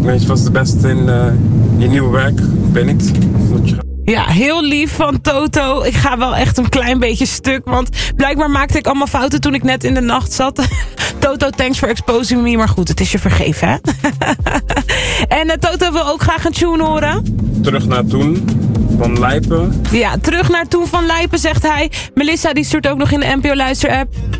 wens je vast de beste in je nieuwe werk. Ik weet niet. Ja, heel lief van Toto. Ik ga wel echt een klein beetje stuk, want blijkbaar maakte ik allemaal fouten toen ik net in de nacht zat. Toto, thanks for exposing me, maar goed, het is je vergeven, hè? En Toto wil ook graag een tune horen. Terug naar toen, van Lijpen. Ja, terug naar toen van Lijpen, zegt hij. Melissa, die stuurt ook nog in de NPO Luister-app.